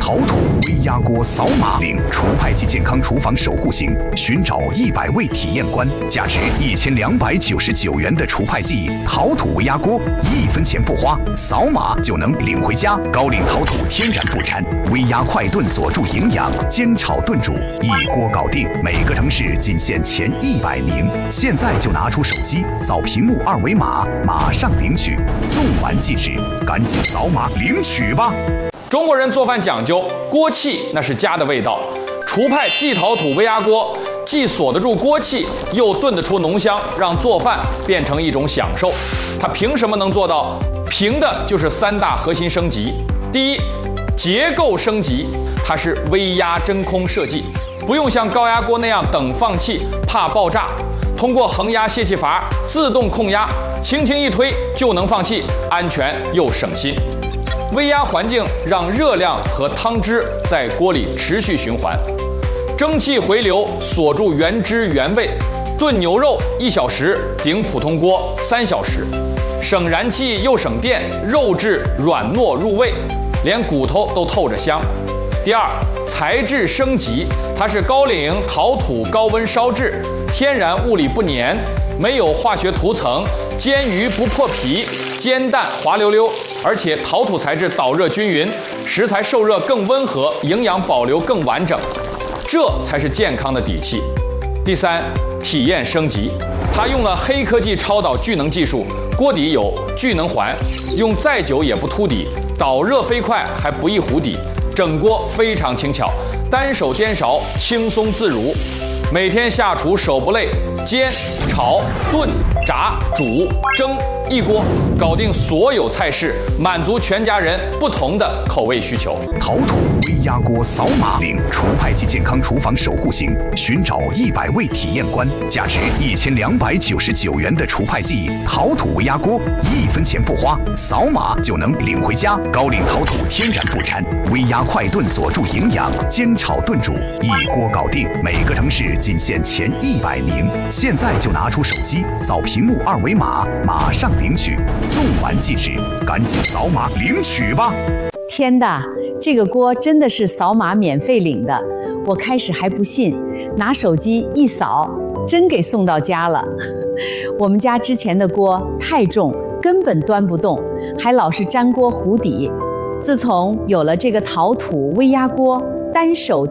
陶土微压锅扫码领除派及健康厨房守护星，寻找100位体验官，价值1299元的除派剂陶土微压锅，1分钱不花，扫码就能领回家。高岭陶土天然不粘，微压快炖锁住营养，煎炒炖煮一锅搞定。每个城市仅限前100名，现在就拿出手机扫屏幕2维码，马上领取，送完即止，赶紧扫码领取吧。 中国人做饭讲究锅气，那是家的味道。厨派季陶土微压锅既锁得住锅气，又炖得出浓香，让做饭变成一种享受。它凭什么能做到？凭的就是3大核心升级。第一，结构升级，它是微压真空设计，不用像高压锅那样等放气，怕爆炸。通过恒压泄气阀自动控压，轻轻一推就能放气，安全又省心。微压环境让热量和汤汁在锅里持续循环，蒸汽回流锁住原汁原味。炖牛肉1小时顶普通锅3小时，省燃气又省电，肉质软糯入味，连骨头都透着香。第二，材质升级，它是高岭陶土高温烧制，天然物理不粘，没有化学涂层，煎鱼不破皮，煎蛋滑溜溜，而且陶土材质导热均匀，食材受热更温和，营养保留更完整，这才是健康的底气。第三，体验升级，它用了黑科技超导聚能技术，锅底有聚能环，用再久也不凸底，导热飞快还不易糊底，整锅非常轻巧，单手颠勺轻松自如。每天下厨手不累，煎、炒、炖、炸、煮、蒸，一锅搞定所有菜式，满足全家人不同的口味需求。 陶土微压锅扫码领除派及健康厨房守护星，寻找100位体验官，价值1299元的除派剂陶土微压锅，1分钱不花，扫码就能领回家。高岭陶土天然不粘，微压快炖锁住营养，煎炒炖煮一锅搞定。每个城市仅限前100名，现在就拿出手机扫屏幕2维码，马上领取，送完即止，赶紧扫码领取吧。 天的，这个锅真的是扫码免费领的，我开始还不信，拿手机一扫，真给送到家了。我们家之前的锅太重，根本端不动，还老是粘锅糊底。自从有了这个陶土微压锅，单手